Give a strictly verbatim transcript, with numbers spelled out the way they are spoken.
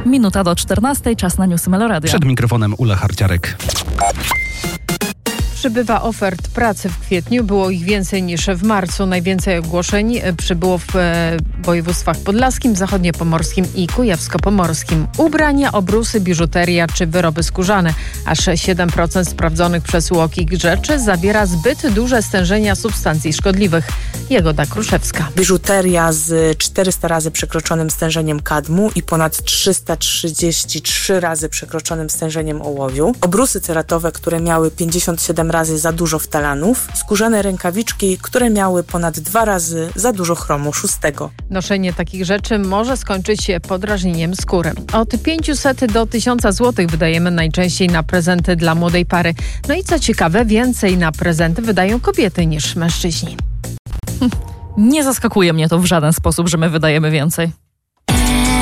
Minuta do czternastej, czas na newsy Meloradia. Przed mikrofonem Ula Harciarek. Przybywa ofert pracy w kwietniu. Było ich więcej niż w marcu. Najwięcej ogłoszeń przybyło w województwach podlaskim, zachodniopomorskim i kujawsko-pomorskim. Ubrania, obrusy, biżuteria czy wyroby skórzane. Aż siedem procent sprawdzonych przez U O K I rzeczy zawiera zbyt duże stężenia substancji szkodliwych. Jagoda Kruszewska. Biżuteria z czterysta razy przekroczonym stężeniem kadmu i ponad trzysta trzydzieści trzy razy przekroczonym stężeniem ołowiu. Obrusy ceratowe, które miały pięćdziesiąt siedem razy za dużo ftalanów. Skórzane rękawiczki, które miały ponad dwa razy za dużo chromu szóstego. Noszenie takich rzeczy może skończyć się podrażnieniem skóry. Od pięciuset do tysiąca złotych wydajemy najczęściej na prezenty dla młodej pary. No i co ciekawe, więcej na prezenty wydają kobiety niż mężczyźni. Nie zaskakuje mnie to w żaden sposób, że my wydajemy więcej.